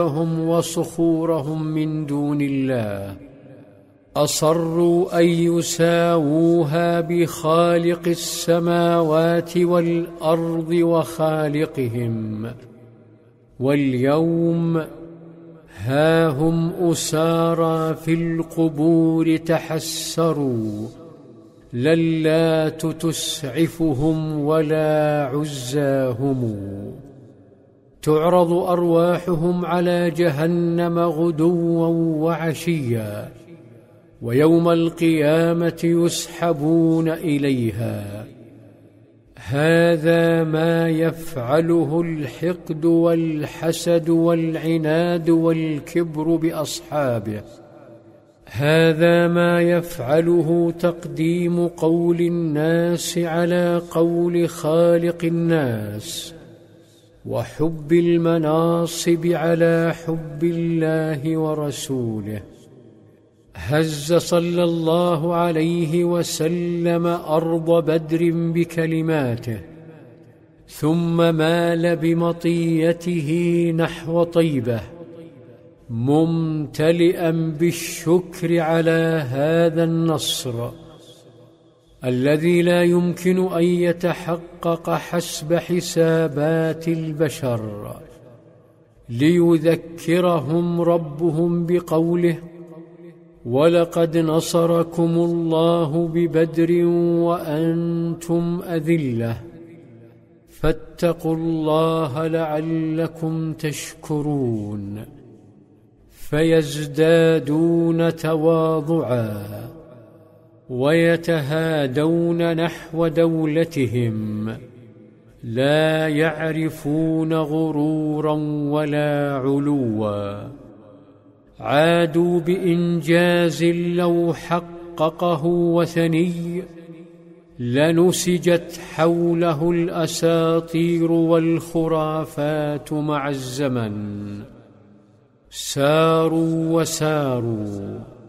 وصخورهم من دون الله، أصروا أن يساووها بخالق السماوات والأرض وخالقهم، واليوم ها هم أسارى في القبور تحسروا، لا اللات تسعفهم ولا عزى هم. تعرض أرواحهم على جهنم غدوا وعشيا، ويوم القيامة يسحبون إليها. هذا ما يفعله الحقد والحسد والعناد والكبر بأصحابه، هذا ما يفعله تقديم قول الناس على قول خالق الناس، وحب المناصب على حب الله ورسوله. هز صلى الله عليه وسلم أرض بدر بكلماته، ثم مال بمطيته نحو طيبة، ممتلئا بالشكر على هذا النصر الذي لا يمكن أن يتحقق حسب حسابات البشر، ليذكرهم ربهم بقوله: ولقد نصركم الله ببدر وأنتم أذلة، فاتقوا الله لعلكم تشكرون. فيزدادون تواضعا ويتهادون نحو دولتهم، لا يعرفون غرورا ولا علوا. عادوا بإنجاز لو حققه وثني لنسجت حوله الأساطير والخرافات مع الزمن. ساروا وساروا